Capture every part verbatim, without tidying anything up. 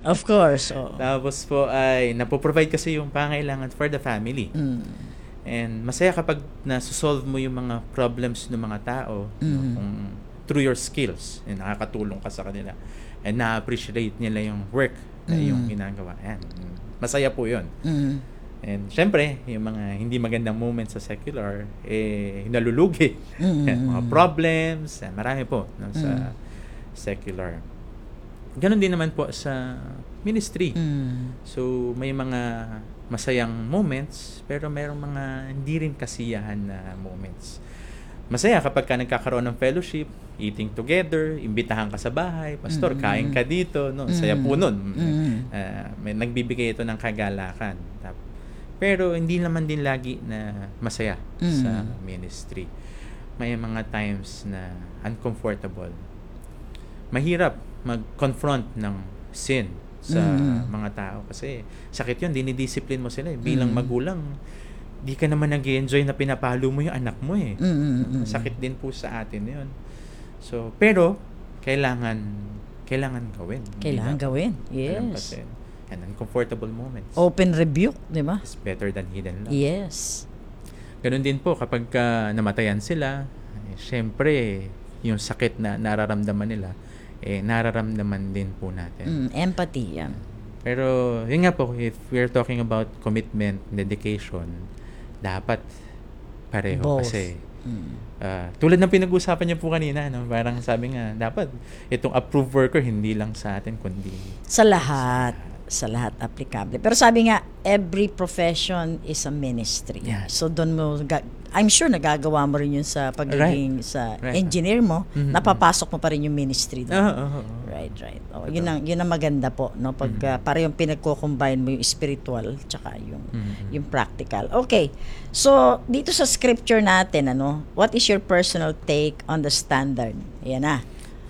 Of course. Oh. Tapos po ay napoprovide kasi yung pangailangan for the family. Mm. And masaya kapag nasusolve mo yung mga problems ng mga tao Mm. no, kung through your skills, and nakakatulong ka sa kanila and na-appreciate nila yung work na Mm. yung ginagawa. Ayan. Masaya po yun. Mm. And syempre, yung mga hindi magandang moments sa secular, eh, nalulugi. Mm. Mga problems, eh, marami po no, sa Mm. secular. Ganon din naman po sa ministry. Mm. So, may mga masayang moments, pero mayroong mga hindi rin kasiyahan na moments. Masaya kapag ka nagkakaroon ng fellowship, eating together, imbitahan ka sa bahay, pastor, Mm. kain ka dito, no? Saya po nun. Mm. Uh, may nagbibigay ito ng kagalakan. Pero hindi naman din lagi na masaya Mm. sa ministry. May mga times na uncomfortable. Mahirap mag-confront ng sin sa Mm. mga tao kasi sakit yun, dinidiscipline mo sila eh. Bilang Mm. magulang, di ka naman nag-enjoy na pinapalo mo yung anak mo eh. Mm. Sakit din po sa atin yun. So, pero kailangan kailangan gawin. Kailangan Hindi gawin. na- Yes. palampasin. And uncomfortable moments. Open rebuke, di ba? It's better than hidden love. Yes. Ganun din po kapag ka namatayan sila, eh, syempre yung sakit na nararamdaman nila, eh nararamdaman din po natin. Mm. Empathy yan. Pero yun nga po, if we're talking about commitment, dedication, dapat pareho. Both. Kasi Mm. uh, tulad ng pinag-usapan niyo po kanina, no? Parang sabi nga, dapat itong approved worker hindi lang sa atin, kundi Sa lahat. Sa lahat applicable. Pero sabi nga, every profession is a ministry. Yes. So doon mo, ga- I'm sure nagagawa mo rin yun sa pagiging sa Right. engineer mo, Mhm. napapasok mo pa rin yung ministry doon. Oo, oo, oo. Right, right. Oh, yun ang yun ang maganda po, no, pag Mhm. uh, parehong pinagko-combine mo yung spiritual tsaka yung Mhm. yung practical. Okay. So, dito sa scripture natin, ano, what is your personal take on the standard? Ayan na.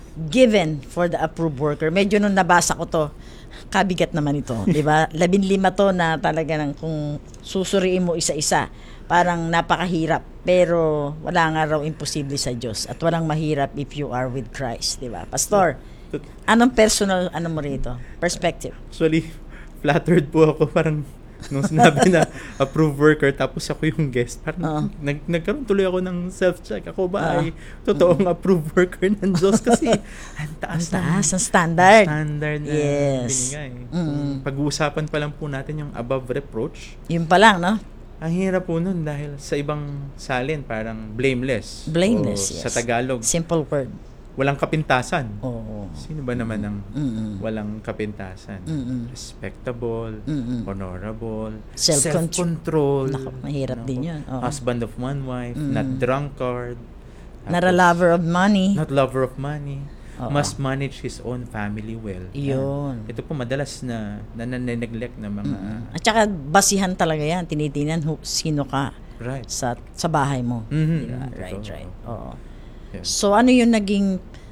Given for the approved worker. Medyo nung nabasa ko to, kabigat naman ito, di ba? Labing lima to na talaga ng kung susuriin mo isa-isa, parang napakahirap. Pero wala nga raw imposible sa Diyos at walang mahirap if you are with Christ, di ba? Pastor, anong personal, ano mo rito? Perspective. Actually, flattered po ako. Parang nung sinabi na approved worker tapos ako yung guest, parang Oo. nag, nagkaroon tuloy ako ng self-check. Ako ba Oo. ay totoong approved worker ng Diyos? Kasi ang taas, Ang taas ng ng standard. standard na Yes. binigay. Mm. Kung pag-uusapan pa lang po natin yung above reproach, Yun pa lang, no? ang hirap po nun dahil sa ibang salin parang blameless. Blameless, O yes. Sa Tagalog, Simple word. walang kapintasan. Oo. Sino ba naman ang Mm-mm. walang kapintasan? Mm-mm. Respectable, Mm-mm. honorable, Self-control. self-control. Naku, mahirap din yun. Oo. Husband of one wife, Mm. not drunkard. Not a lover of money. Not lover of money. Oo. Must manage his own family well. Yun. Ito po madalas na neglect na mga Mm. At saka basihan talaga yan. Tinitingnan hu- sino ka right. sa sa bahay mo. Mhm, Diba? mhm, Right, totoo. right. Oo. Yes. So ano yung naging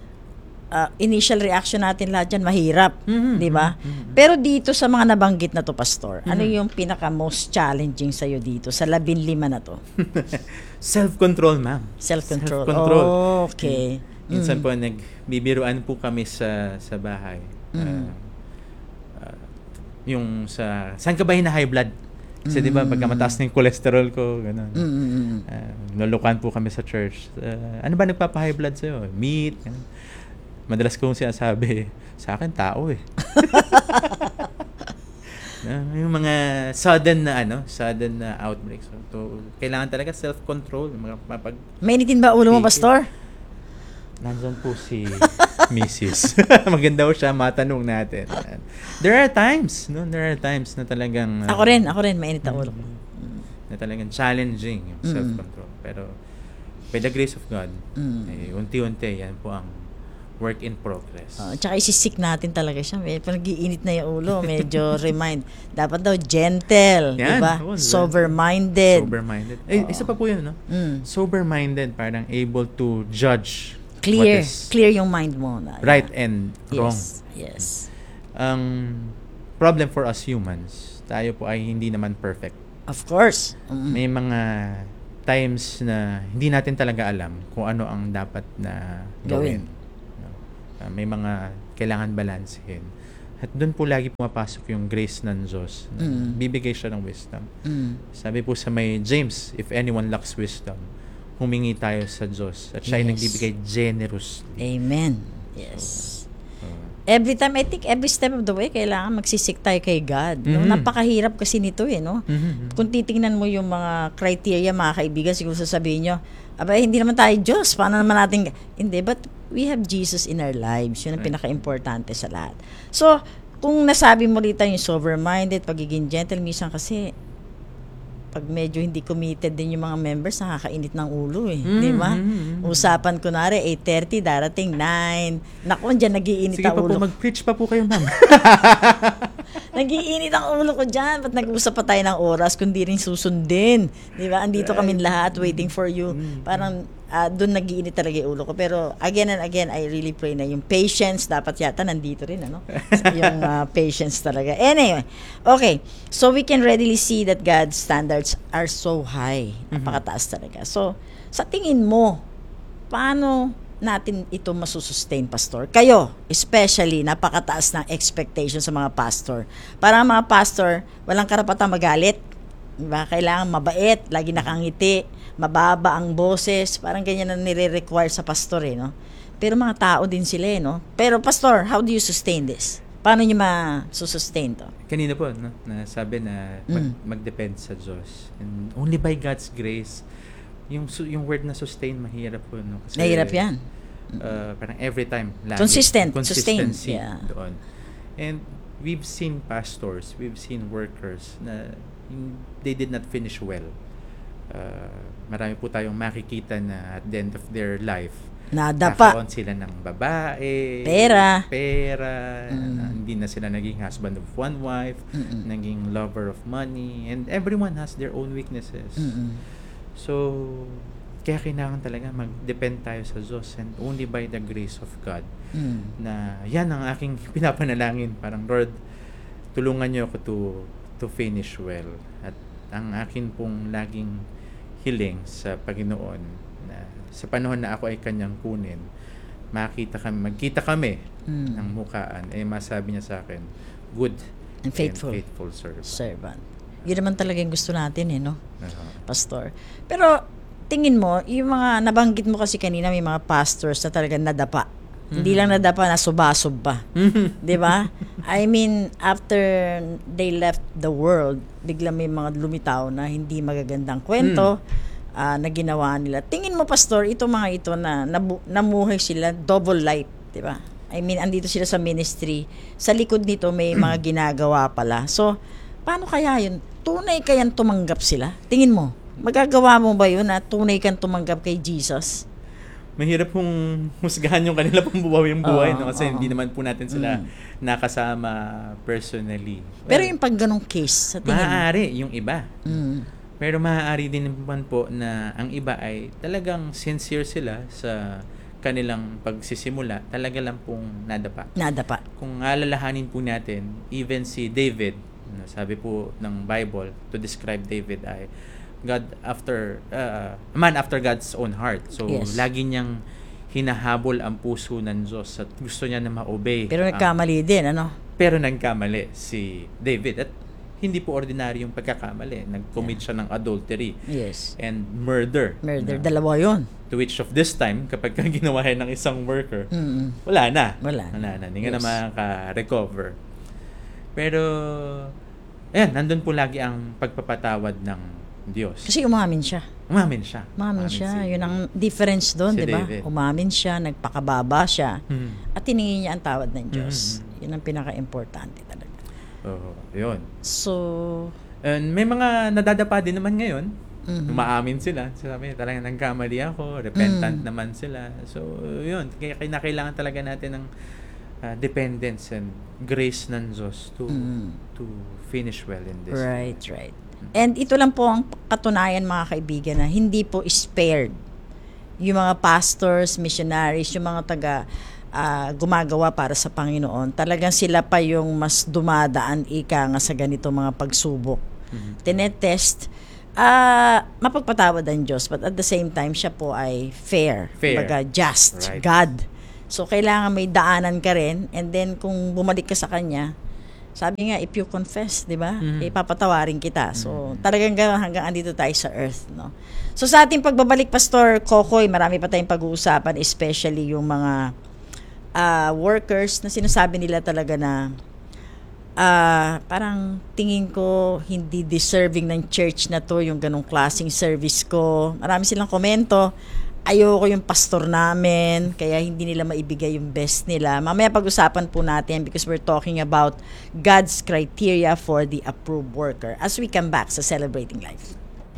uh, initial reaction natin lahat dyan? Mahirap. Mhm, Di ba? mhm, mhm. Pero dito sa mga nabanggit na to, Pastor, ano Mhm. yung pinaka most challenging sa'yo dito sa labing lima na to? Self-control, ma'am. Self-control. Self-control. Oh, okay. Minsan Mm. po nagbibiruan po kami sa sa bahay. Mm. Ah, ah, yung sa saan ka ba hina high blood? Kasi 'di ba pagka mataas na yung cholesterol ko, ganun. Mm, mm, mm. Ah, nulukan po kami sa church. Ah, ano ba nagpapa-high blood sa'yo? Meat. Ganun. Madalas kong sinasabi, sa akin tao eh. Ah, yung mga sudden na ano, sudden na outbreaks. So, to, kailangan talaga self-control, mga mapag Mainitin ba ulo mo, Tigil. Pastor? Nandyan po si Missus Maganda po siya, matanong natin. There are times, no? There are times na talagang uh, Ako rin, ako rin, mainit ang ulo ko. na talagang challenging yung Mm. self-control. Pero by the grace of God, Mm. eh, unti-unti yan po ang work in progress. Uh, tsaka isisik natin talaga siya. May nag-iinit na yung ulo. Medyo remind. Dapat daw gentle. Yan, Diba? oo, Sober-minded. Sober-minded. Eh, Oo. isa pa po yun, no? Mm. Sober-minded, parang able to judge Clear. what is Clear yung mind mo. Na, right and wrong. Yes. Yes. Ang problem for us humans, tayo po ay hindi naman perfect. Of course. Mm. May mga times na hindi natin talaga alam kung ano ang dapat na Gawin. gawin. No? Uh, may mga kailangan balansehin. At doon po lagi pumapasok yung grace ng Diyos. Mm. Bibigay siya ng wisdom. Mm. Sabi po sa may James, if anyone lacks wisdom, humingi tayo sa Diyos. At siya ay Yes. nagbibigay generously. Amen. Yes. Uh, Every time, I think every step of the way, kailangan magsisik tayo kay God. No? Mhm. Napakahirap kasi nito eh, no? mhm. Kung titingnan mo yung mga criteria, mga kaibigan, siguro sasabihin nyo, aba, hindi naman tayo Diyos. Paano naman natin? Hindi, but we have Jesus in our lives. Yun ang Right. pinaka-importante sa lahat. So, kung nasabi mo rito yung sober-minded, pagiging gentle, minsan kasi, pag medyo hindi committed din yung mga members, nakakainit ng ulo eh. Mm, Di ba? mm, mm. Usapan, kunwari, eight thirty, darating nine. Naku, dyan nagiinit Sige ang pa ulo. po, mag-preach pa po kayo, ma'am. Nagiinit ang ulo ko dyan. Ba't nag-usap pa tayo ng oras kung di rin susundin? Di ba? Andito kami lahat waiting for you. Parang uh, doon nagiinit talaga yung ulo ko. Pero again and again, I really pray na yung patience, dapat yata nandito rin, ano? Yung uh, patience talaga. Anyway, okay. So we can readily see that God's standards are so high. Napakataas talaga. So, sa tingin mo, paano natin ito masusustain, pastor? Kayo, especially, napakataas ng expectation sa mga pastor. Para ang mga pastor, walang karapatang magalit. Diba? Kailangan mabait, lagi nakangiti, mababa ang boses, parang ganyan na nire-require sa pastor eh, no? Pero mga tao din sila eh, no? Pero pastor, how do you sustain this? Paano nyo ma-sustain to? Kanina po, no, na sabi na mag, mag-depend sa Diyos. And only by God's grace, yung su- yung word na sustain, mahirap po. No? Kasi, Nahirap yan. Uh, parang every time. Lagi, Consistent. Consistency Sustain. Yeah. doon. And we've seen pastors, we've seen workers na yung- they did not finish well. Uh, marami po tayong makikita na at the end of their life, Nadapa. nakaon sila ng babae, Pera. pera, Mm. na hindi na sila naging husband of one wife, Mm-mm. naging lover of money, and everyone has their own weaknesses. Mm-mm. So, kaya kailangan talaga mag-depend tayo sa Diyos and only by the grace of God Mm. na yan ang aking pinapanalangin. Parang, Lord, tulungan niyo ako to, to finish well. At ang akin pong laging hiling sa Panginoon na sa panahon na ako ay kanyang kunin, makita kami, magkita kami Mm. ng mukaan, eh masabi niya sa akin, good And faithful. and faithful servant. Servant. Yun naman talaga yung gusto natin eh, no? Uh-huh. Pastor. Pero, tingin mo, yung mga, nabanggit mo kasi kanina, may mga pastors na talaga nadapa. Hindi lang nadapa, nasubasub pa. Di ba? I mean, after they left the world, bigla may mga lumitaw na hindi magagandang kwento ah, na ginawa nila. Tingin mo, Pastor, itong mga ito na nabu- namuhay sila, double life, di ba? I mean, andito sila sa ministry. Sa likod nito, may mga ginagawa pala. So, paano kaya yun? Tunay kayang tumanggap sila? Tingin mo, magagawa mo ba yun na tunay kang tumanggap kay Jesus? Mahirap pong husgahan yung kanila pong buhay yung buhay, Oo, no? Kasi oo. hindi naman po natin sila Mm. nakasama personally. Pero Well, yung pag ganong case, sa tingin mo? maaari yung iba. Mm. Pero maaari din naman po na ang iba ay talagang sincere sila sa kanilang pagsisimula, talaga lang pong nadapa. Nadapa. Kung alalahanin po natin, even si David, na sabi po ng Bible to describe David ay God after uh, a man after God's own heart. So Yes. lagi niyang hinahabol ang puso ng Diyos at gusto niya na ma-obey. Pero ang- nagkamali din, ano? pero nagkamali si David at hindi po ordinaryong pagkakamali. Nag-commit siya ng adultery Yes. and murder. Murder. Na- Dalawa yun. to which of this time, kapag ka ginawa yan ng isang worker, Mm. wala na. Wala na. Wala na. Hindi ka na Yes. makaka-recover. Pero, ayan, nandun po lagi ang pagpapatawad ng Diyos. Kasi umamin siya. Umamin siya. Umamin siya. si- Yun ang difference doon, si di ba? David. Umamin siya, nagpakababa siya, Hmm. at tiningin niya ang tawad ng Diyos. Mhm. Yun ang pinaka-importante talaga. Oo, yun. So, And may mga nadadapa din naman ngayon. mhm. Umaamin sila. Sabi, talagang nagkamali ako. Repentant Mm. naman sila. So, yun. Kaya kinakailangan talaga natin ng uh, dependence and grace ng Diyos to Mm. to finish well in this. Right, right. And ito lang po ang katunayan, mga kaibigan, na hindi po spared yung mga pastors, missionaries, yung mga taga ah, gumagawa para sa Panginoon. Talagang sila pa yung mas dumadaan ika nga sa ganito mga pagsubok. Mhm. Tinetest, ah mapagpatawad ang Diyos, but at the same time, siya po ay fair. Fair. Baga, just. Right. God. So, kailangan may daanan ka rin. And then, kung bumalik ka sa Kanya, sabi nga, if you confess, di ba? Mhm. Ipapatawarin kita. So, talagang gano'n hanggang andito tayo sa earth, no? So, sa ating pagbabalik, Pastor Kokoy, marami pa tayong pag-uusapan, especially yung mga ah, workers na sinasabi nila talaga na ah, parang tingin ko hindi deserving ng church na to, yung ganong klaseng service ko. Marami silang komento. Ayoko yung pastor namin, kaya hindi nila maibigay yung best nila. Mamaya pag-usapan po natin because we're talking about God's criteria for the approved worker as we come back sa Celebrating Life.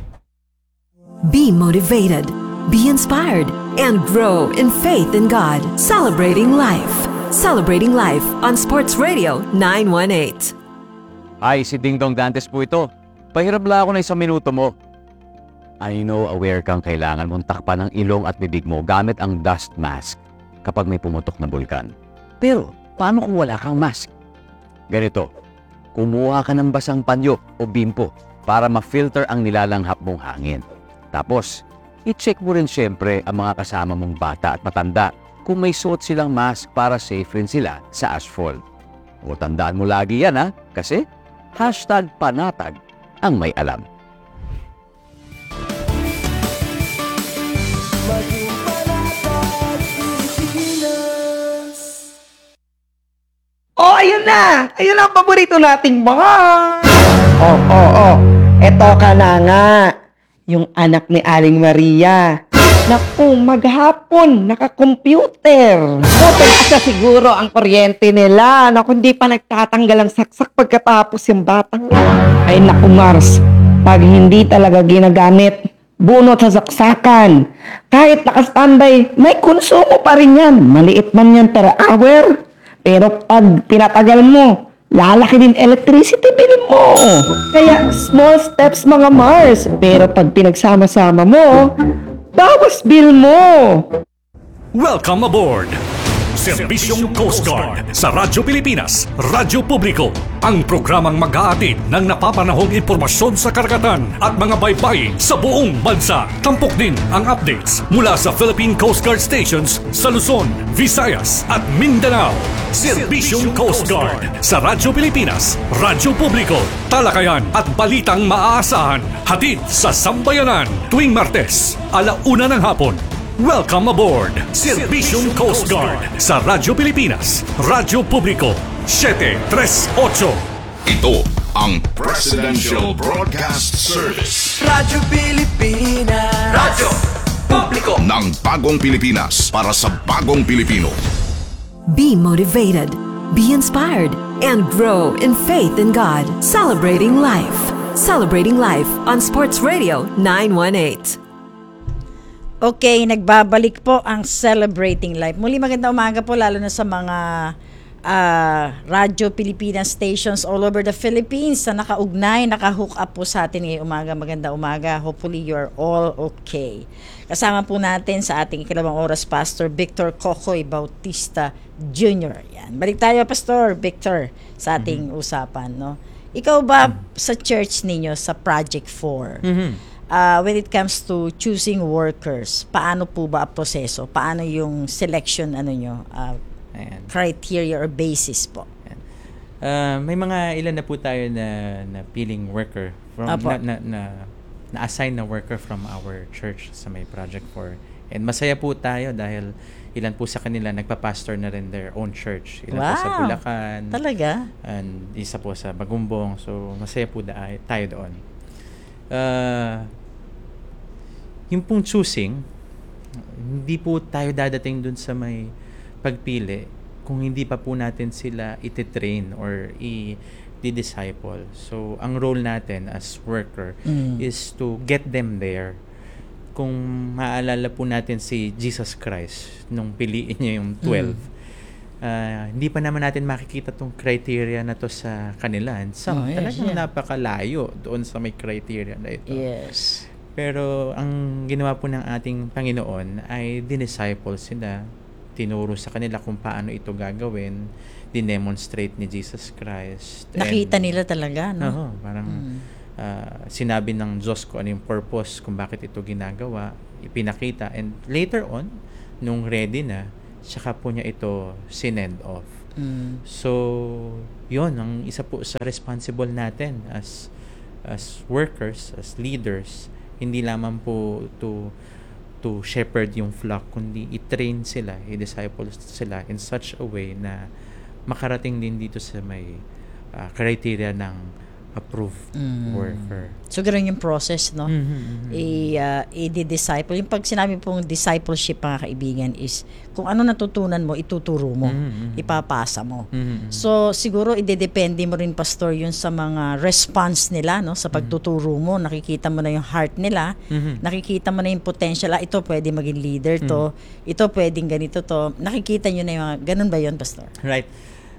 Be motivated, be inspired, and grow in faith in God. Celebrating Life. Celebrating Life on Sports Radio nine one eight. Hi, si Ding Dong Dantes po ito. Pahirap lang ako na isang minuto mo. I know aware kang kailangan mong takpan ang ilong at bibig mo gamit ang dust mask kapag may pumutok na bulkan. Pero, paano kung wala kang mask? Ganito, kumuha ka ng basang panyo o bimpo para ma-filter ang nilalanghap mong hangin. Tapos, i-check mo rin syempre ang mga kasama mong bata at matanda kung may suot silang mask para safe rin sila sa asphalt. O tandaan mo lagi yan ha, kasi hashtag panatag ang may alam. Oh, ayun na! Ayun ang paborito nating bar! Oh, oh, oh. Eto ka na nga. Yung anak ni Aling Maria. Naku, maghapon, naka-computer. Open asa siguro ang kuryente nila. Naku, hindi pa nagtatanggal ang saksak pagkatapos yung batang yan. Ay naku, Mars. Pag hindi talaga ginagamit, bunot sa saksakan. Kahit naka-standby, may konsumo pa rin yan. Maliit man yan per hour. Pero pag pinatagal mo, lalaki din electricity bill mo. Kaya small steps mga Mars. Pero pag pinagsama-sama mo, bawas bill mo. Welcome aboard! Serbisyong Coast Guard sa Radyo Pilipinas, Radyo Publiko. Ang programang mag-aatid ng napapanahong impormasyon sa karagatan at mga baybayin sa buong bansa. Tampok din ang updates mula sa Philippine Coast Guard stations sa Luzon, Visayas at Mindanao. Serbisyong Coast Guard sa Radyo Pilipinas, Radyo Publiko. Talakayan at balitang maaasahan. Hatid sa Sambayanan tuwing Martes, alauna ng hapon. Welcome aboard! Serbisyong Coast Guard sa Radyo Pilipinas, Radyo Publiko, seven three eight. Ito ang Presidential Broadcast Service Radyo Pilipinas, Radyo Publiko ng Bagong Pilipinas para sa Bagong Pilipino. Be motivated, be inspired, and grow in faith in God. Celebrating Life. Celebrating Life on Sports Radio nine one eight. Okay, nagbabalik po ang Celebrating Life. Muli magandang umaga po lalo na sa mga uh, Radyo Pilipinas stations all over the Philippines na nakaugnay, nakahook up po sa atin ngayong umaga. Magandang umaga. Hopefully you're all okay. Kasama po natin sa ating ikalawang oras, Pastor Victor Kokoy Bautista Junior Yan. Balik tayo, Pastor Victor, sa ating mm-hmm. usapan. No? Ikaw ba mm-hmm. sa church ninyo, sa Project four, mm-hmm. Uh, when it comes to choosing workers, paano po ba ang proseso? Paano yung selection ano nyo, uh, criteria or basis po? Uh, may mga ilan na po tayo na, na piling worker from na, na, na na-assign na worker from our church sa may Project four. And masaya po tayo dahil ilan po sa kanila nagpa-pastor na rin their own church. Ilan wow. po sa Bulacan. Talaga? And isa po sa Bagumbong. So masaya po da- tayo doon. Uh, yung pong choosing, hindi po tayo dadating dun sa may pagpili kung hindi pa po natin sila ititrain or i-disciple. So, ang role natin as worker mm. is to get them there. Kung maaalala po natin si Jesus Christ nung piliin niya yung twelve, mm. uh, hindi pa naman natin makikita tong criteria na to sa kanila. And some, oh, yes, talagang yeah. napakalayo doon sa may criteria na ito. Yes. Pero ang ginawa po ng ating Panginoon ay dinisciple sila, tinuro sa kanila kung paano ito gagawin, dinemonstrate ni Jesus Christ. Nakita and, nila talaga, no? Oo, parang mm. uh, sinabi ng Diyos ko ano yung purpose kung bakit ito ginagawa, ipinakita. And later on, nung ready na, tsaka po niya ito sinend off. Mm. So, yon ang isa po sa responsible natin as as workers, as leaders, hindi lamang po to to shepherd yung flock, kundi i-train sila, i-disciple sila in such a way na makarating din dito sa may uh, criteria ng approved Mm. worker. So, ganun yung process, no? Mhm. I, uh, i-disciple. Yung pag sinabi pong discipleship, mga kaibigan, is kung ano natutunan mo, ituturo mo, Mhm. ipapasa mo. Mhm. So, siguro, idedepende mo rin, Pastor, yun sa mga response nila, no? Sa pagtuturo mo, nakikita mo na yung heart nila, Mhm. nakikita mo na yung potential, ah, ito pwede maging leader to, ito pwedeng ganito to, nakikita nyo na yung mga, ganun ba yun, Pastor? Right.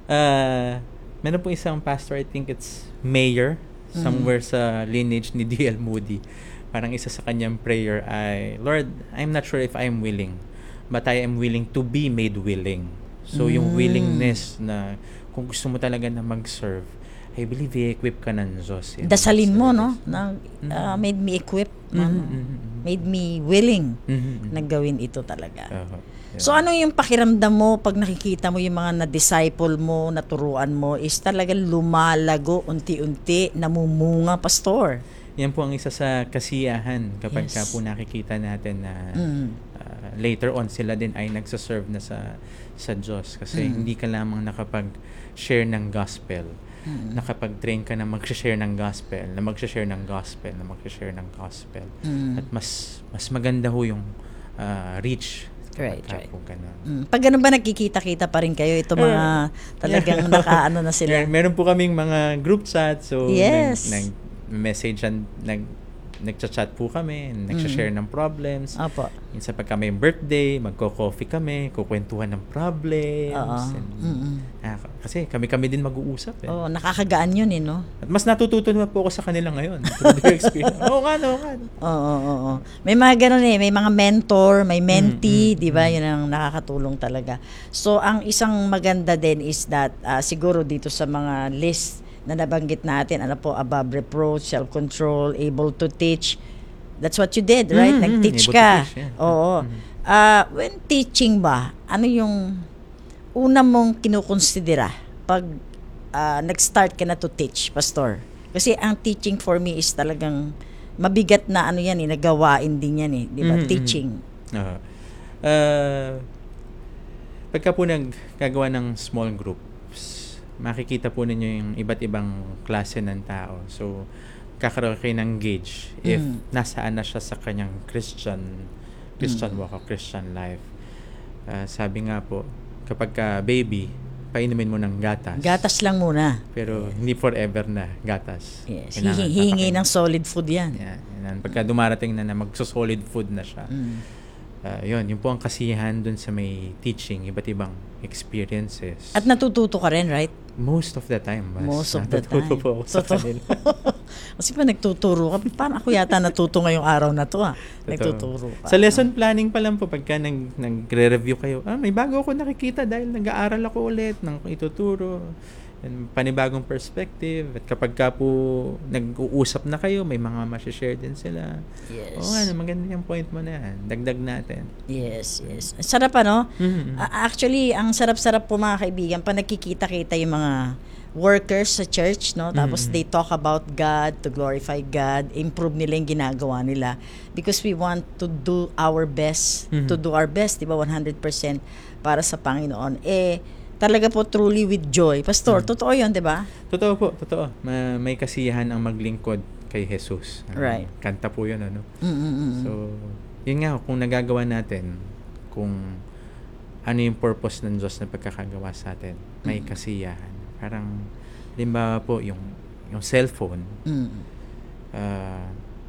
Uh, meron po isang pastor, I think it's Mayor, somewhere sa lineage ni D L Moody. Parang isa sa kanyang prayer ay, Lord, I'm not sure if I'm willing, but I am willing to be made willing. So, yung willingness na kung gusto mo talaga na mag-serve, I believe i-equip ka ng Diyos. in Dasalin mo, service. no? Na, uh, made me equip, Mhm, ano, mhm, mhm. made me willing Mhm, mhm. na gawin ito talaga. Uh-huh. So ano yung pakiramdam mo pag nakikita mo yung mga na-disciple mo, naturuan mo, is talaga lumalago unti-unti, namumunga, Pastor? Yan po ang isa sa kasiyahan kapag Yes. ka po nakikita natin na Mm. uh, later on sila din ay nagsaserve na sa sa Diyos kasi Mm. hindi ka lamang nakapag-share ng gospel. Mm. Nakapag-train ka na mag-share ng gospel, na mag-share ng gospel, na mag-share ng gospel. Mm. At mas mas maganda ho yung uh, reach. Right, kapag right. po ganun. Mm. Pag ganun ba nagkikita-kita pa rin kayo? Ito mga talagang nakaano na sila. Mer- meron po kaming mga group chat, so Yes. nag, nag message and nag nagchat-chat po kami, nagsha-share ng problems. Opo. Minsan pag kami birthday, magko-coffee kami, kukwentuhan ng problems. Oo. And, Mm-mm. ah, kasi kami-kami din mag-uusap eh. Oh, nakakagaan yun eh, no? At mas natututo naman po ako sa kanila ngayon. Through their experience. Oo nga, oo nga. Oo, oo, oo. May mga ganun eh, may mga mentor, may mentee, Mm, mm, di ba? Yun ang nakakatulong talaga. So, ang isang maganda din is that, ah, siguro dito sa mga list na nabanggit natin, ano po, above reproach, self-control, able to teach. That's what you did, right? Mm, mm, Nag-teach able to ka. teach, yeah. Oo. Ah, when teaching ba, ano yung una mong kinukonsidera pag ah, nag-start ka na to teach, Pastor? Kasi ang teaching for me is talagang mabigat na ano yan eh, nagawain din yan eh, di ba? Mhm, Teaching. Uh, uh, pagka po naggagawa ng small groups, makikita po ninyo yung iba't ibang klase ng tao. So, kakaroon kayo ng gauge if Mm. nasaan na siya sa kanyang Christian Christian walk o Christian life. Uh, sabi nga po, kapag ka baby, painumin mo ng gatas. Gatas lang muna. Pero hindi forever na gatas. Yes. Kailangan Hihi- Hihingi papakain. ng solid food yan. Yan, yan. Pagka dumarating na na magso-solid food na siya, Mm. uh, yun, yun po ang kasiyahan dun sa may teaching, iba't ibang experiences. At natututo ka rin, right? most of the time, mas Most of the natututo time. po ako sa Totoo. kanila. Kasi pa nagtuturo ka, parang ako yata natuto ngayong araw na to ah. Nagtuturo ka. Sa lesson planning pa lang po, pagka nag, nagre-review kayo, ah, may bago ako nakikita dahil nag-aaral ako ulit ng ituturo. And panibagong perspective. At kapag ka po nag-uusap na kayo, may mga masishare din sila. Yes. Oo nga, maganda yung point mo na yan. Dagdag natin. Yes, yes. Sarap ano? Mhm. A- Actually, ang sarap-sarap po mga kaibigan, pa nakikita-kita yung mga workers sa church, no? Tapos Mhm. they talk about God, to glorify God, improve nila yung ginagawa nila. Because we want to do our best, Mhm. to do our best, di ba? one hundred percent para sa Panginoon. Eh, talaga po truly with joy. Pastor, Mhm. totoo yun, di ba? Totoo po, totoo. Ma- may kasiyahan ang maglingkod kay Jesus. Ah, Right. Kanta po yun, ano? Mm-mm-mm. So, yun nga, kung nagagawa natin, kung ano yung purpose ng Diyos na pagkakagawa sa atin, may kasiyahan. Parang, limbawa po, yung, yung cellphone, Mm. ah,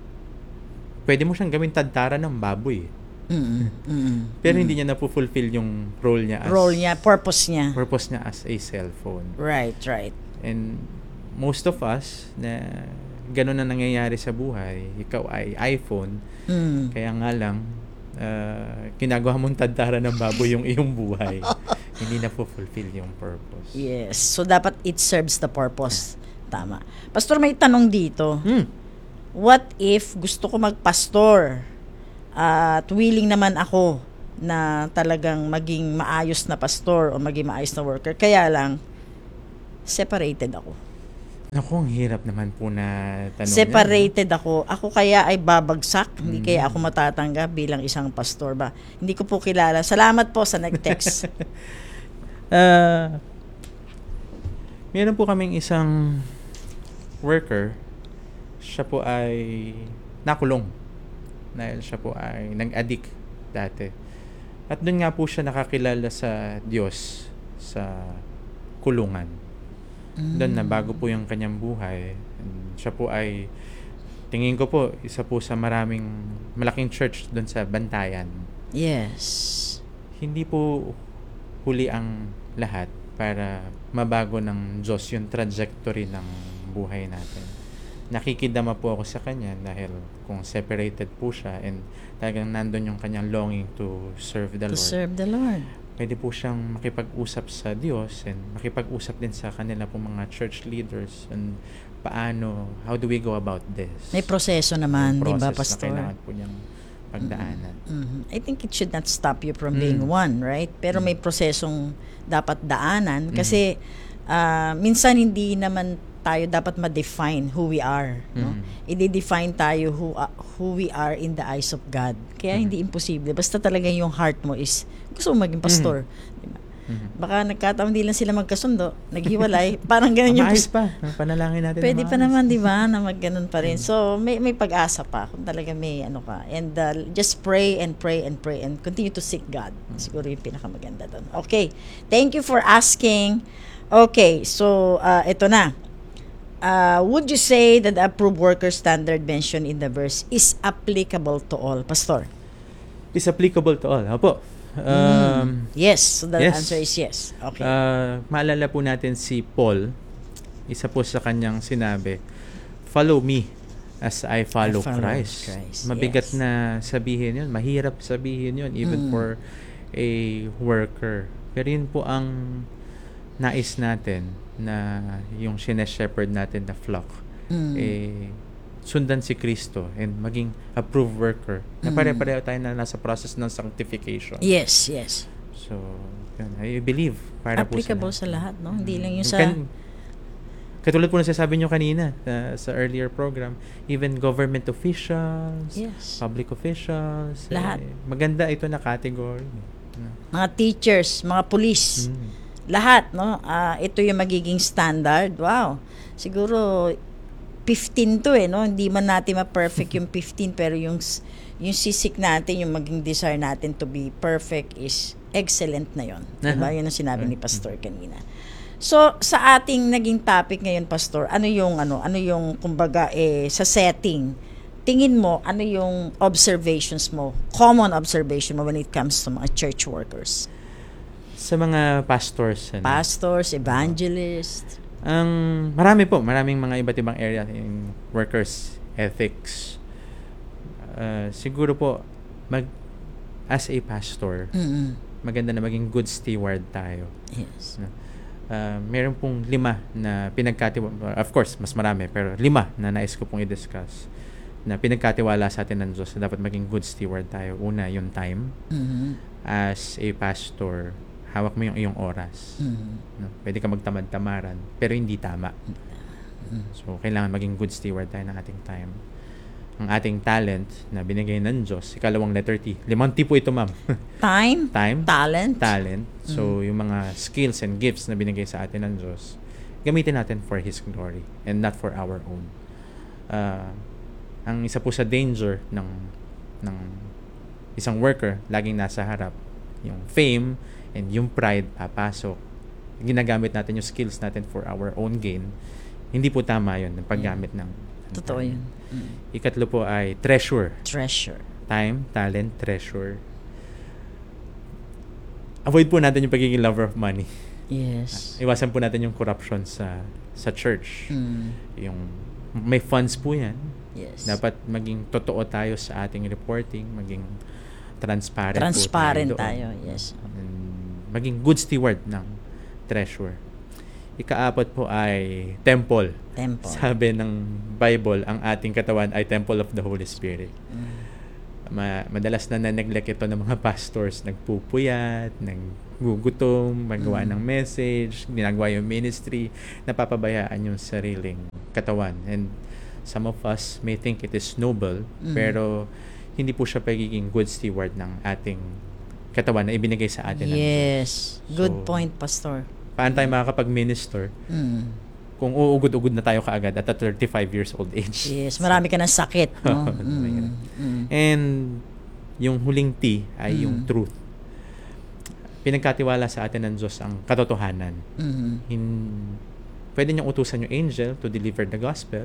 pwede mo siyang gawin tadtara ng baboy. Mm-mm. Mm-mm. Pero hindi niya na-fulfill yung role niya as, Role niya, purpose niya. purpose niya as a cellphone. Right, right. And most of us na gano'n na nangyayari sa buhay, ikaw ay iPhone, Mm. kaya nga lang, uh, ginagawa mong tadtara ng baboy yung iyong buhay. Hindi na fulfill yung purpose. Yes. So, dapat it serves the purpose. Tama. Pastor, may tanong dito. Hmm. What if gusto ko magpastor at willing naman ako na talagang maging maayos na pastor o maging maayos na worker. Kaya lang, separated ako. Naku, ang hirap naman po na tanong Separated ako. Ako kaya ay babagsak. Hindi Mm. kaya ako matatanggap bilang isang pastor ba? Hindi ko po kilala. Salamat po sa nag-text. Uh, meron po kaming isang worker. Siya po ay nakulong. Dahil siya po ay nag-addict dati. At doon nga po siya nakakilala sa Diyos sa kulungan. Doon na bago po yung kanyang buhay. And siya po ay, tingin ko po, isa po sa maraming malaking church doon sa Bantayan. Yes. Hindi po huli ang lahat para mabago ng Diyos yung trajectory ng buhay natin. Nakikidama po ako sa kanya dahil kung separated po siya and talagang nandun yung kanyang longing to serve the To Lord. serve the Lord. Pwede po siyang makipag-usap sa Diyos and makipag-usap din sa kanila po mga church leaders and paano, how do we go about this? May proseso naman, di ba, Process pastor? na kailangan po niyang pagdaanan. Mhm. I think it should not stop you from Mm. being one, right? Pero may prosesong dapat daanan Mm-hmm. kasi ah, minsan hindi naman tayo dapat ma-define who we are, no? Mhm. I-define tayo who ah, who we are in the eyes of God. Kaya Mm-hmm. hindi imposible. Basta talaga yung heart mo is gusto mo maging pastor. Di ba? Mhm. Baka nagkataon di lang sila magkasundo, naghiwalay, parang ganun yung Maayos pa. Panalangin natin. na pwede pa maayos. naman, di ba, na magganon pa rin. So, may may pag-asa pa kung talaga may ano ka. And uh, just pray and pray and pray and continue to seek God. Siguro yung pinakamaganda doon. Okay. Thank you for asking. Okay. So, uh, ito na. Uh, would you say that the approved worker standard mentioned in the verse is applicable to all? Pastor? Is applicable to all. Opo. Um, Yes. So, the yes. answer is yes. Okay. Uh, maalala po natin si Paul, isa po sa kanyang sinabi, follow me as I follow, I follow Christ. Christ, Mabigat yes. na sabihin yun, mahirap sabihin yun even Mm. for a worker. Pero yun po ang nais natin na yung shine-shepherd natin na flock, Mm. eh, sundan si Kristo and maging approved worker. Na Mm. pare-pareho tayo na nasa process ng sanctification. Yes, yes. So, yun, I believe para Applicable po sa lahat, no? Hindi lang yung Yung sa... kan- katulad po na sasabi nyo kanina uh, sa earlier program, even government officials, Yes. public officials, Lahat. eh, maganda ito na category. No? Mga teachers, mga police, Mm. lahat, no? Ah, ito yung magiging standard. Wow. Siguro fifteen to eh, no? Hindi man natin ma-perfect yung fifteen, pero yung s- yung sisik natin, yung maging desire natin to be perfect is excellent na yon. Diba? Aha. Yun ang sinabi ni Pastor kanina. So, sa ating naging topic ngayon, Pastor, ano yung ano, ano yung kumbaga eh sa setting, tingin mo ano yung observations mo, common observation mo when it comes to mga church workers? Sa mga pastors, ano, Pastors, evangelists. ang marami po, maraming mga iba't ibang area in workers ethics. Uh, siguro po, mag as a pastor, Mm-mm. maganda na maging good steward tayo. Yes. No? Uh, meron pong lima na pinagkatiwala, of course, mas marami, pero lima na nais ko pong i-discuss na pinagkatiwala sa atin ng Diyos na dapat maging good steward tayo. Una, yung time. Mhm. As a pastor, hawak mo yung iyong oras. Mhm. No? Pwede ka magtamad-tamaran, pero hindi tama. So, kailangan maging good steward tayo ng ating time. Ang ating talent na binigay ng Diyos, ikalawang letter T. Limang T po ito, ma'am. Time, Time, talent. talent. So, yung mga skills and gifts na binigay sa atin ng Diyos, gamitin natin for His glory and not for our own. Uh, ang isa po sa danger ng ng isang worker, laging nasa harap, yung fame and yung pride papasok. Ginagamit natin yung skills natin for our own gain. Hindi po tama yun, ng paggamit ng ng Totoo time. yun. Mm. Ikatlo po ay treasure. Treasure. Time, talent, treasure. Avoid po natin yung pagiging lover of money. Yes. Iwasan po natin yung corruption sa sa church. Mm. Yung may funds po yan. Yes. Dapat maging totoo tayo sa ating reporting, maging transparent, Transparent po tayo. tayo. doon. Yes. And maging good steward ng treasure. Ikaapat po ay temple. Temple. Sabi ng Bible, ang ating katawan ay temple of the Holy Spirit. Mm. ma- madalas na na-neglect ito ng mga pastors, nagpupuyat, naggugutom, magawa ng message, ginagawa yung ministry, napapabayaan yung sariling katawan. And some of us may think it is noble, Mm. pero hindi po siya pagiging good steward ng ating katawan na ibinigay sa atin ng Diyos. Yes. Good So, point, Pastor. Paano tayo makakapag-minister Mm. kung uugod-ugod na tayo kaagad at a thirty-five years old age? Yes, marami ka ng sakit, no? Oo, Mm. Mm. And yung huling T ay yung Mm. truth. Pinagkatiwala sa atin ng Diyos ang katotohanan. Mm. Hin- pwede niyang utusan yung angel to deliver the gospel,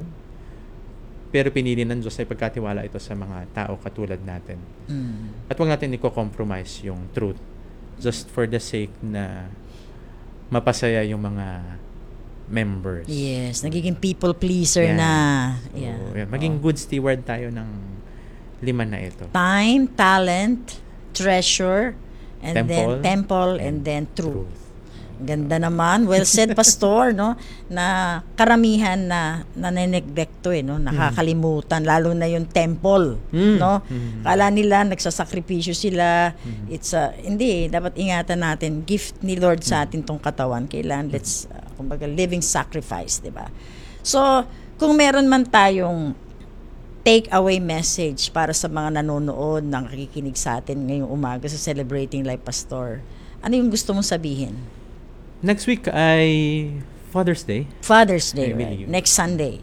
pero pinili ng Diyos ay pagkatiwala ito sa mga tao katulad natin. Mm. At huwag natin i-compromise yung truth just for the sake na mapasaya yung mga members. Yes, nagiging people pleaser Yan. na. So, Yeah. yan. Maging good steward tayo ng lima na ito. Time, talent, treasure, and Temple, then temple, and, then truth. Ganda naman. Well said, Pastor, no? Na karamihan na naneneglect to, eh, no? Nakakalimutan, lalo na yung temple, Mm. no? Mm. Kala nila nagsasakripisyo sila. It's a, hindi, dapat ingatan natin. Gift ni Lord sa atin tong katawan. Kailangan let's uh, kumbaga living sacrifice, 'di ba? So, kung meron man tayong take away message para sa mga nanonood, nakikinig sa atin ngayong umaga sa Celebrating Life, Pastor, ano yung gusto mong sabihin? Next week ay Father's Day. Father's Day, I right? believe. Next Sunday.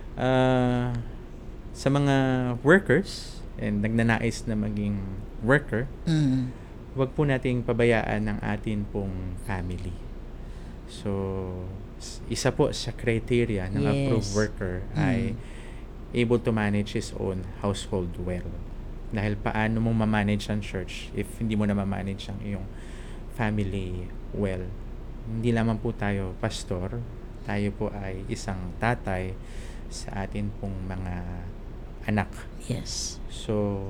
Uh, sa mga workers and nagnanais na maging worker, Mm. huwag po nating pabayaan ng atin pong family. So, s- isa po sa criteria ng Yes. approved worker Mm. ay able to manage his own household well. Dahil paano mo ma-manage ang church if hindi mo na ma-manage ang iyong family well? Hindi lamang po tayo pastor, tayo po ay isang tatay sa atin pong mga anak. Yes. So,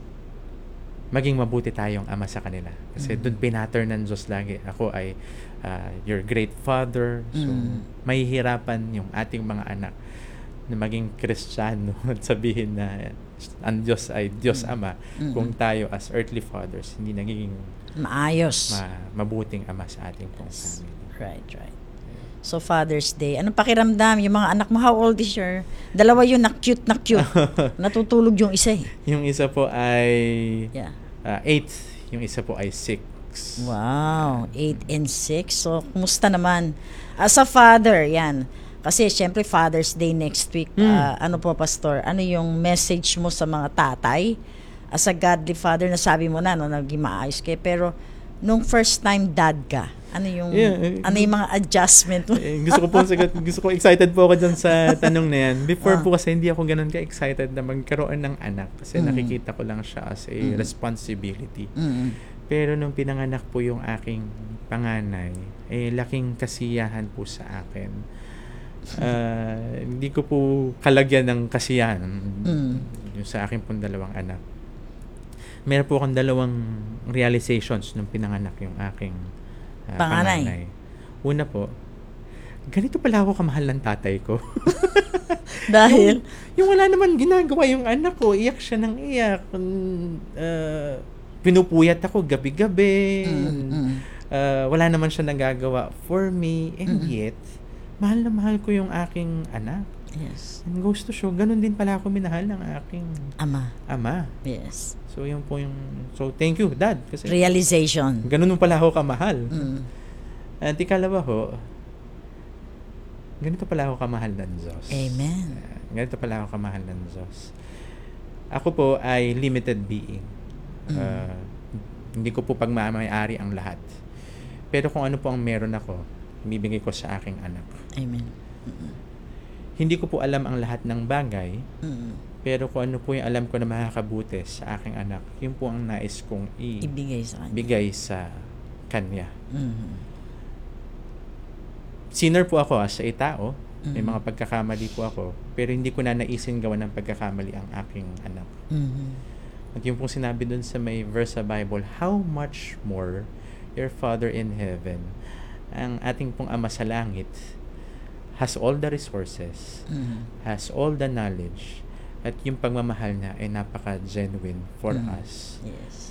maging mabuti tayong ama sa kanila. Kasi Mm. doon pinattern ng Diyos lagi. Ako ay uh, your great father. So, Mm. mahihirapan yung ating mga anak na maging Kristiyano at sabihin na ang Diyos ay Diyos Ama. Mm. Kung tayo as earthly fathers, hindi nagiging Maayos. ma- mabuting ama sa ating pong Yes. family. Right, right. So, Father's Day. Anong pakiramdam? Yung mga anak mo, how old is your... Dalawa yun na cute na cute. Natutulog yung isa eh. Yung isa po ay Yeah. uh, eight. Yung isa po ay six. Wow, eight and six. So, kumusta naman? As a father, yan. Kasi, syempre, Father's Day next week. Mm. Ah, ano po, Pastor? Ano yung message mo sa mga tatay? As a godly father, nasabi mo na, no, naging maayos kayo. Pero, nung first time dad ka, ano yung, Yeah, eh, ano yung mga adjustment mo? Eh, gusto ko po sagot, gusto ko excited po ako dyan sa tanong na yan. Before Ah. po kasi hindi ako ganun ka-excited na magkaroon ng anak kasi Mm. nakikita ko lang siya as a Mm. responsibility. Mm. Pero nung pinanganak po yung aking panganay, eh laking kasiyahan po sa akin. Ah, hindi ko po kalagyan ng kasiyahan Mm. yung sa aking pong dalawang anak. Meron po akong dalawang realizations nung pinanganak yung aking ah, Panganay. panganay. Una po, ganito pala ako kamahal ng tatay ko. Dahil? Yung wala naman ginagawa yung anak ko, iyak siya ng iyak. Mm, ah, pinupuyat ako gabi-gabi. Mm, mm. Ah, wala naman siya nagagawa for me. And Mm. yet, mahal na mahal ko yung aking anak. Yes. And goes to show, ganun din pala ako minahal ng aking Ama. ama. Yes. So, yun po yung... So, thank you, Dad. Kasi Realization. ganun mo pala ako kamahal. Mm. At ikalawa ho, ganito pala ako kamahal ng Diyos. Amen. Uh, ganito pala ako kamahal ng Diyos. Ako po ay limited being. Mm. Uh, hindi ko po pagmamayari ang lahat. Pero kung ano po ang meron ako, ibibigay ko sa aking anak. Amen. Hindi ko po alam ang lahat ng bagay, Mm. pero kung ano po yung alam ko na makakabuti sa aking anak, yun po ang nais kong i- Ibigay sa kanya. bigay sa kanya. Mm. Sinner po ako as a tao. May Mhm. mga pagkakamali po ako. Pero hindi ko na naisin gawa ng pagkakamali ang aking anak. Mhm. At yung pong sinabi dun sa may verse sa Bible, how much more your Father in heaven, ang ating pong Ama sa langit, has all the resources, Mhm. has all the knowledge, at yung pagmamahal niya ay napaka-genuine for Mm. us, Yes.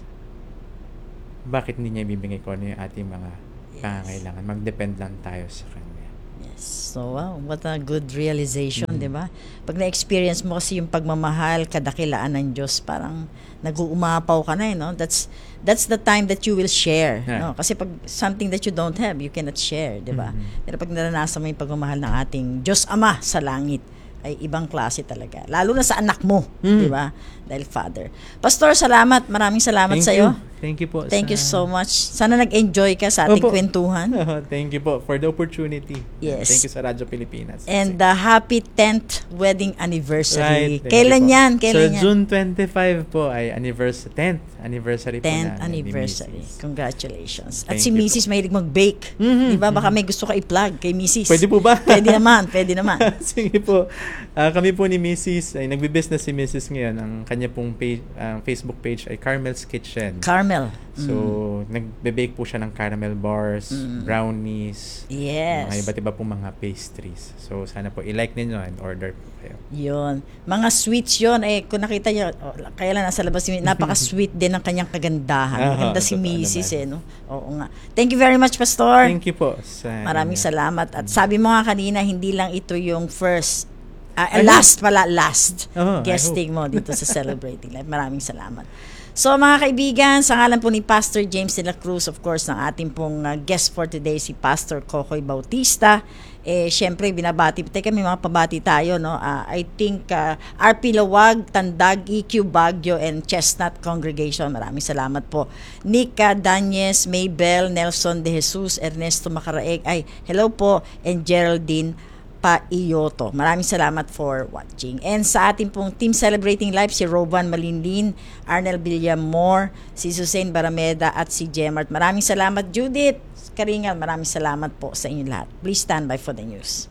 bakit hindi niya ibibigay ko ano yung ating mga Yes. pangangailangan? Mag-depend lang tayo sa Kanya. Yes. So, wow, what a good realization, Mhm. di ba? Pag na-experience mo kasi yung pagmamahal, kadakilaan ng Diyos, parang nag-uumapaw ka na, eh, no? That's that's the time that you will share, Yeah. no? Kasi pag something that you don't have, you cannot share, di ba? Mhm. Pero pag naranasan mo yung pagmamahal ng ating Diyos Ama sa langit, ay ibang klase talaga. Lalo na sa anak mo, Mm. di ba? Dahil Father. Pastor, salamat. Maraming salamat Thank sa iyo. you. Thank you po. Thank you sa- so much. Sana nag-enjoy ka sa ating Opo. kwentuhan. Thank you po for the opportunity. Yes. Thank you sa Radyo Pilipinas. And the happy tenth wedding anniversary. Right, thank Kailan you po. yan? Kailan so, yan? June twenty-five po ay anniversary, tenth anniversary po tenth namin ni anniversary. Missus Congratulations. At Thank si you Missus mahilig mag-bake. Mhm, Di ba? Baka may gusto ka i-plug kay Missus Pwede po ba? Pwede naman. Pwede naman. Sige po. Ah, kami po ni Missus ay nagbe-business si Missus ngayon. Ang kanya pong page, ang Facebook page ay Carmel's Kitchen. Carmel. So, nagbe-bake po siya ng caramel bars, brownies, Yes. mga iba't iba pong mga pastries. So, sana po i-like ninyo and order po kayo. Yun. Mga sweets yun. Eh, kung nakita nyo, oh, kaya lang nasa labas, si- napaka-sweet din ng kanyang kagandahan. Aha, Maganda si totoo Missus naman. eh, no? Oo nga. Thank you very much, Pastor. Thank you po. Sa Maraming inyo. salamat. At sabi mo nga kanina, hindi lang ito yung first, ah, I last pala, last Oh, I guesting mo dito sa Celebrating Life. Maraming salamat. So mga kaibigan, sa ngalan po ni Pastor James de la Cruz, of course, ng ating pong uh, guest for today, si Pastor Kokoy Bautista. Eh, syempre, binabati. Teka, may mga pabati tayo, no? Uh, I think uh, R P Lawag, Tandag, E Q Baguio, and Chestnut Congregation. Maraming salamat po. Nika Danyes, Maybel, Nelson de Jesus, Ernesto Macaraeg. Ay, hello po. And Geraldine Paiyoto. Maraming salamat for watching. And sa ating pong Team Celebrating Life, si Roban Malinlin, Arnel Villamor, si Susain Barameda, at si Gemart. Maraming salamat, Judith Karingal. Maraming salamat po sa inyo lahat. Please stand by for the news.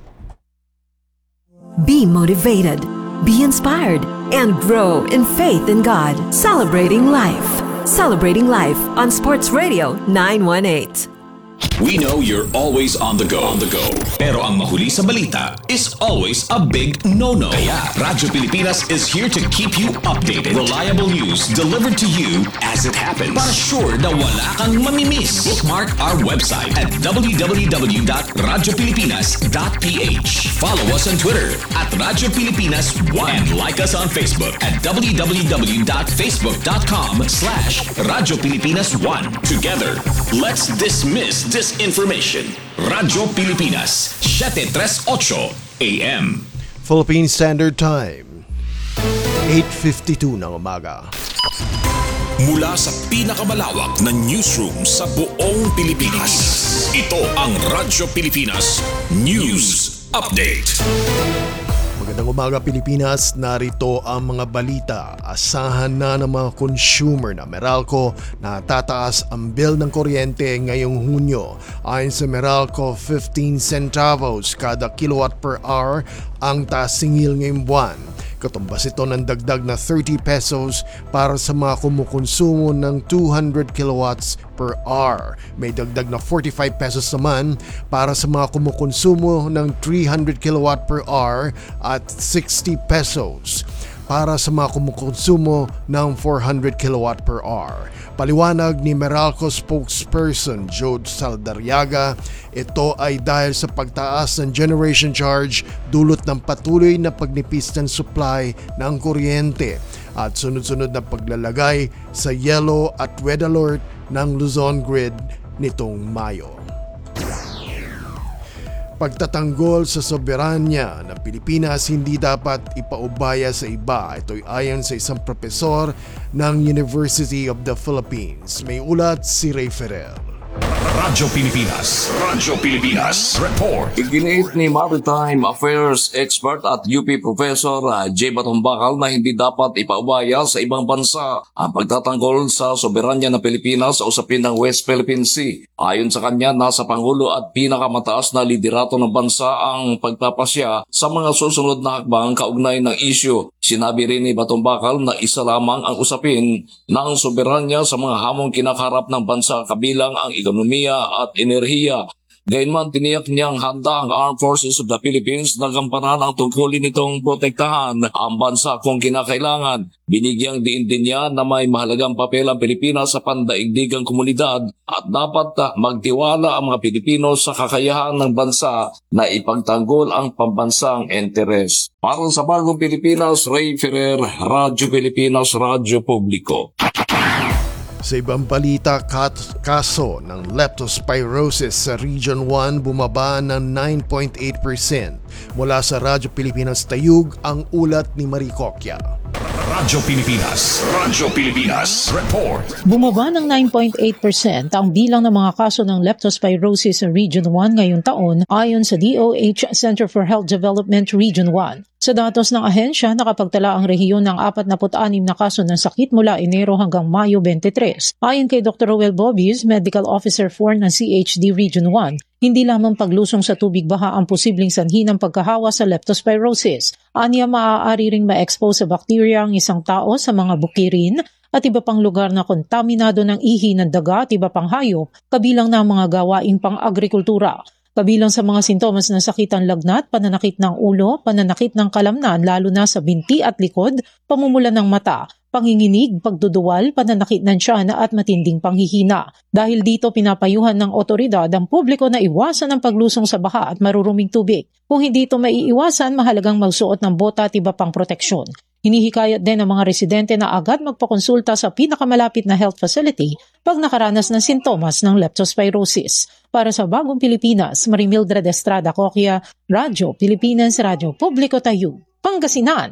Be motivated, be inspired, and grow in faith in God. Celebrating life. Celebrating life on Sports Radio nine one eight. We know you're always on the go. On the go. Pero ang mahuli sa balita is always a big no-no. Kaya Radyo Pilipinas is here to keep you updated. Reliable news delivered to you as it happens. Para sure na wala kang mamimiss. Bookmark our website at w w w dot radyo pilipinas dot p h. Follow us on Twitter at Radyo Pilipinas one. And like us on Facebook at w w w dot facebook dot com slash Radyo Pilipinas one. Together, let's dismiss disinformation. Radyo Pilipinas, seven thirty-eight A M. Philippine Standard Time, eight fifty-two ng umaga. Mula sa pinakamalawak na newsroom sa buong Pilipinas, ito ang Radyo Pilipinas News Update. Magandang umaga Pilipinas, narito ang mga balita. Asahan na ng mga consumer na Meralco na tataas ang bill ng kuryente ngayong Hunyo. Ayon sa Meralco, fifteen centavos kada kilowatt per hour ang taas singil ngayong buwan. Katumbas ito ng dagdag na thirty pesos para sa mga kumukonsumo ng two hundred kilowatts per hour. May dagdag na forty-five pesos naman para sa mga kumukonsumo ng three hundred kilowatt per hour at sixty pesos para sa mga kumukonsumo ng four hundred kilowatt per hour. Paliwanag ni Meralco spokesperson Jode Saldarriaga, ito ay dahil sa pagtaas ng generation charge dulot ng patuloy na pagnipis ng supply ng kuryente at sunod-sunod na paglalagay sa yellow at red alert ng Luzon grid nitong Mayo. Pagtatanggol sa soberanya ng Pilipinas hindi dapat ipaubaya sa iba. Ito'y ayon sa isang propesor ng University of the Philippines. May ulat si Ray Ferrer. Radyo Pilipinas. Radyo Pilipinas. Report. Iginiit ni Maritime Affairs expert at U P Professor uh, J. Batumbakal na hindi dapat ipaubaya sa ibang bansa ang pagtatanggol sa soberanya ng Pilipinas sa usapin ng West Philippine Sea. Ayon sa kanya, nasa Pangulo at pinakamataas na liderato ng bansa ang pagpapasya sa mga susunod na hakbang kaugnay ng issue. Sinabi rin ni Batumbakal na isa lamang ang usapin ng soberanya sa mga hamong kinakaharap ng bansa kabilang ang ekonomiya at enerhiya. Gayunman tiniyak niyang handa ang Armed Forces of the Philippines na gampanan ang tungkulin nitong protektahan ang bansa kung kinakailangan. Binigyang diin din niya na may mahalagang papel ang Pilipinas sa pandaigdigang komunidad at dapat magtiwala ang mga Pilipino sa kakayahan ng bansa na ipagtanggol ang pambansang interes. Para sa Bagong Pilipinas, Ray Ferrer, Radyo Pilipinas, Radyo Publiko. Sa ibang balita, kat- kaso ng leptospirosis sa Region one bumaba ng nine point eight percent. Mula sa Radyo Pilipinas Tayug, ang ulat ni Marie Cocchia. Radyo Pilipinas, Radyo Pilipinas, report. Bumaba ng nine point eight percent ang bilang ng mga kaso ng leptospirosis sa Region one ngayong taon ayon sa D O H Center for Health Development Region one. Sa datos ng ahensya, nakapagtala ang rehiyon ng forty-six na kaso ng sakit mula Enero hanggang Mayo twenty-three. Ayon kay Doctor Roel Bobis, Medical Officer four ng C H D Region one, hindi lamang paglusong sa tubig baha ang posibleng sanhi ng pagkahawa sa leptospirosis. Aniya maaari ring ma-expose sa bakterya ang isang tao sa mga bukirin at iba pang lugar na kontaminado ng ihi ng daga at iba pang hayop, kabilang na ang mga gawaing pang-agrikultura. Kabilang sa mga sintomas ng sakit ang lagnat, pananakit ng ulo, pananakit ng kalamnan lalo na sa binti at likod, pamumula ng mata, panginginig, pagduduwal, pananakit ng tiyan at matinding panghihina. Dahil dito pinapayuhan ng otoridad ang publiko na iwasan ang paglusong sa baha at maruruming tubig. Kung hindi ito maiiwasan, mahalagang magsuot ng bota at iba pang proteksyon. Hinihikayat din ang mga residente na agad magpakonsulta sa pinakamalapit na health facility pag nakaranas ng sintomas ng leptospirosis. Para sa Bagong Pilipinas, Marimildred Estrada Cocchia, Radyo Pilipinas, Radyo Publiko Tayug, Pangasinan.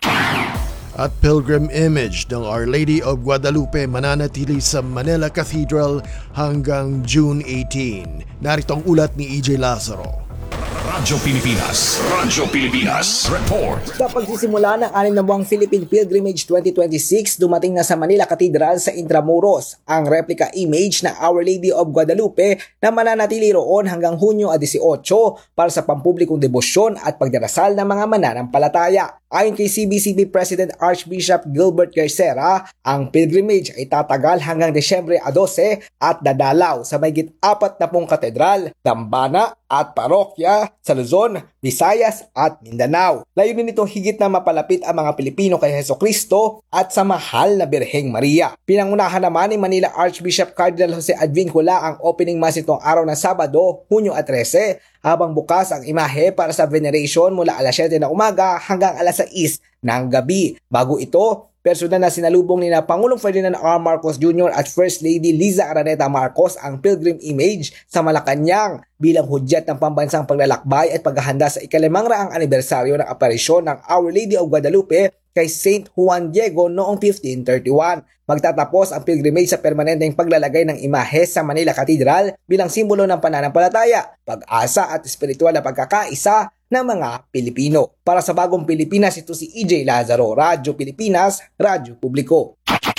At pilgrim image ng Our Lady of Guadalupe mananatili sa Manila Cathedral hanggang June eighteenth. Narito ang ulat ni E J Lazaro. Radyo Pilipinas, Radyo Pilipinas, report. Sa pagsisimula ng anim na buwang Philippine Pilgrimage twenty twenty-six, dumating na sa Manila Cathedral sa Intramuros ang replica image na Our Lady of Guadalupe na mananatili roon hanggang Hunyo eighteen para sa pampublikong debosyon at pagdarasal ng mga mananampalataya. Ayon kay C B C B President Archbishop Gilbert Garcera, ang pilgrimage ay tatagal hanggang Desyembre twelve at dadalaw sa mahigit apat na pong katedral, dambana at parokya sa Luzon, Visayas at Mindanao. Layunin nito higit na mapalapit ang mga Pilipino kay Hesukristo at sa mahal na Birheng Maria. Pinangunahan naman ni Manila Archbishop Cardinal Jose Advincula ang opening mass nitong araw ng Sabado, Hunyo thirteen, habang bukas ang imahe para sa veneration mula alas siyete na umaga hanggang alas sais ng gabi. Bago ito, personal na sinalubong ni na Pangulong Ferdinand R. Marcos Junior at First Lady Liza Araneta Marcos ang pilgrim image sa Malacanang bilang hudyat ng pambansang paglalakbay at paghahanda sa ikalimang raang anibersaryo ng aparisyon ng Our Lady of Guadalupe kay Saint Juan Diego noong fifteen thirty-one. Magtatapos ang pilgrimage sa permanenteng paglalagay ng imahe sa Manila Cathedral bilang simbolo ng pananampalataya, pag-asa at espiritual na pagkakaisa ng mga Pilipino. Para sa Bagong Pilipinas, ito si E J Lazaro, Radyo Pilipinas, Radyo Publiko.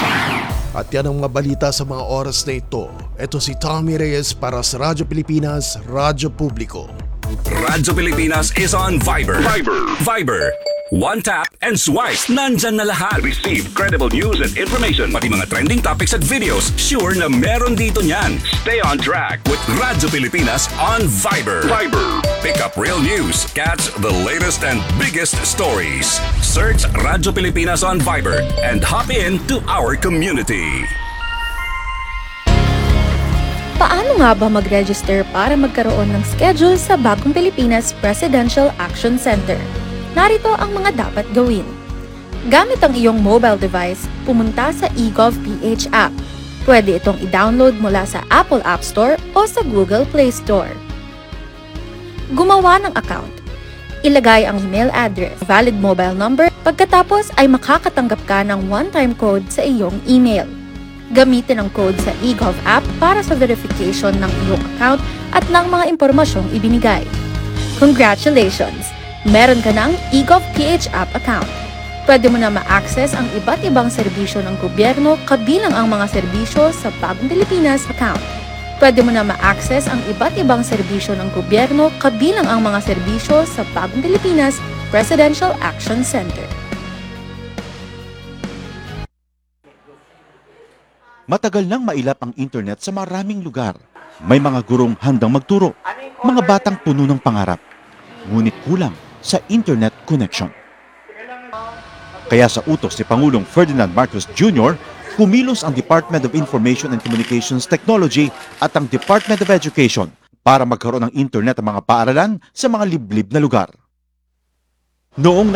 At yan ang mga balita sa mga oras na ito. Ito si Tommy Reyes para sa Radyo Pilipinas, Radyo Publiko. Radyo Pilipinas is on Viber. Viber. Viber. One tap and swipe. Nandyan na lahat. Receive credible news and information. Pati mga trending topics at videos. Sure na meron dito niyan. Stay on track with Radyo Pilipinas on Viber. Viber. Pick up real news. Catch the latest and biggest stories. Search Radyo Pilipinas on Viber and hop in to our community. Paano nga ba mag-register para magkaroon ng schedule sa Bagong Pilipinas Presidential Action Center? Narito ang mga dapat gawin. Gamit ang iyong mobile device, pumunta sa eGovPH app. Pwede itong i-download mula sa Apple App Store o sa Google Play Store. Gumawa ng account. Ilagay ang email address, valid mobile number, pagkatapos ay makakatanggap ka ng one-time code sa iyong email. Gamitin ang code sa eGov app para sa verification ng iyong account at ng mga impormasyong ibinigay. Congratulations! Meron ka ng eGovPH app account. Pwede mo na ma-access ang iba't ibang serbisyo ng gobyerno kabilang ang mga serbisyo sa Bagong Pilipinas account. Pwede mo na ma-access ang iba't ibang serbisyo ng gobyerno kabilang ang mga serbisyo sa Bagong Pilipinas Presidential Action Center. Matagal nang mailap ang internet sa maraming lugar. May mga gurong handang magturo. mga batang puno ng pangarap, ngunit kulang sa internet connection. Kaya sa utos ni Pangulong Ferdinand Marcos Junior, kumilos ang Department of Information and Communications Technology at ang Department of Education para magkaroon ng internet ang mga paaralan sa mga liblib na lugar. Noong